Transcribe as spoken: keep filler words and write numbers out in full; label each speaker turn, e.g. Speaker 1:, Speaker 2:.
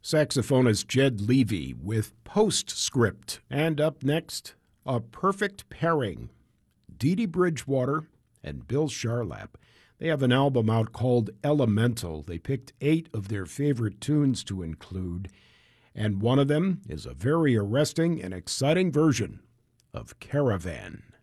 Speaker 1: saxophonist Jed Levy with Postscript. And up next, A Perfect Pairing, Dee Dee Bridgewater and Bill Charlap. They have an album out called Elemental. They picked eight of their favorite tunes to include, and one of them is a very arresting and exciting version of Caravan.